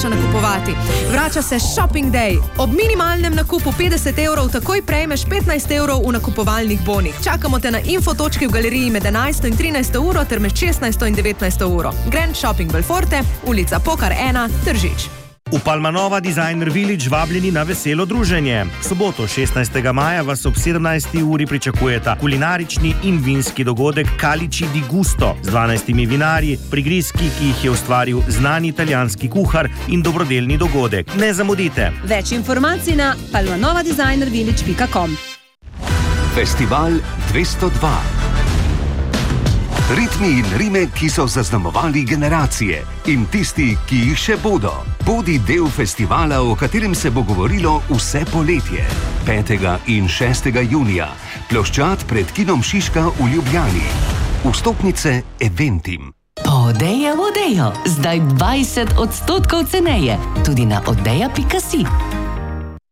splača nakupovati. Vrača se Shopping Day. Ob minimalnem nakupu 50 evrov takoj prejmeš 15 evrov v nakupovalnih bonih. Čakamo te na infotočki v galeriji med 11 in 13 uro ter med 16 in 19 uro. Grand Shopping Belforte, ulica Pokar 1, Tržič. V Palmanova Designer Village vabljeni na veselo druženje. Soboto 16. maja vas ob 17. uri pričakujeta kulinarični in vinski dogodek Calici di Gusto z 12 vinarji, prigrizki, ki jih je ustvaril znani italijanski kuhar in dobrodelni dogodek. Ne zamudite! Več informacij na palmanovadesignervillage.com. Festival 202. Ritmi in rime, ki so zaznamovali generacije in tisti, ki jih še bodo. Bodi del festivala, o katerem se bo govorilo vse poletje. 5. in 6. junija. Ploščad pred kinom Šiška v Ljubljani. Vstopnice Eventim. Odeja v Odejo. Zdaj 20% ceneje. Tudi na odeja.si.